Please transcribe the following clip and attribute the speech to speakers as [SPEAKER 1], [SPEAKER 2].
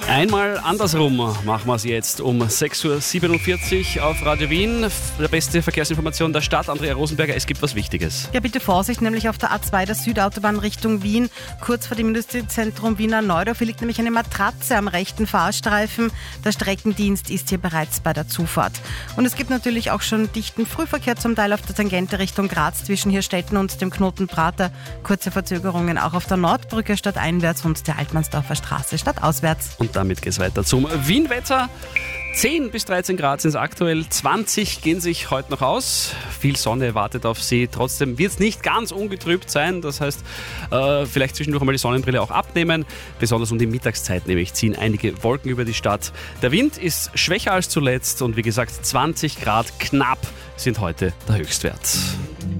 [SPEAKER 1] Einmal andersrum machen wir es jetzt um 6.47 Uhr auf Radio Wien. Der beste Verkehrsinformation der Stadt. Andrea Rosenberger, es gibt was Wichtiges.
[SPEAKER 2] Ja, bitte Vorsicht, nämlich auf der A2 der Südautobahn Richtung Wien. Kurz vor dem Industriezentrum Wiener Neudorf liegt nämlich eine Matratze am rechten Fahrstreifen. Der Streckendienst ist hier bereits bei der Zufahrt. Und es gibt natürlich auch schon dichten Frühverkehr zum Teil auf der Tangente Richtung Graz zwischen Hirstetten und dem Knoten Prater. Kurze Verzögerungen auch auf der Nordbrücke stadteinwärts und der Altmannsdorfer Straße stadtauswärts.
[SPEAKER 1] Und damit geht es weiter zum Wien-Wetter. 10 bis 13 Grad sind es aktuell, 20 gehen sich heute noch aus. Viel Sonne wartet auf Sie. Trotzdem wird es nicht ganz ungetrübt sein. Das heißt, vielleicht zwischendurch einmal die Sonnenbrille auch abnehmen. Besonders um die Mittagszeit nämlich ziehen einige Wolken über die Stadt. Der Wind ist schwächer als zuletzt und wie gesagt 20 Grad knapp sind heute der Höchstwert.